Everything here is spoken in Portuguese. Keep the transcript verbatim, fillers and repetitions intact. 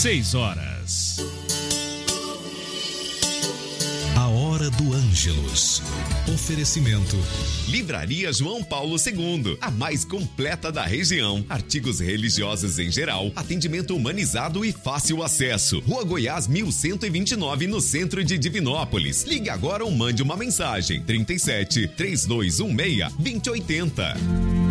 seis horas. A Hora do Ângelus. Oferecimento. Livraria João Paulo segundo, a mais completa da região. Artigos religiosos em geral, atendimento humanizado e fácil acesso. Rua Goiás mil cento e vinte e nove, no centro de Divinópolis. Ligue agora ou mande uma mensagem. trinta e sete, três dois um seis, dois zero oito zero.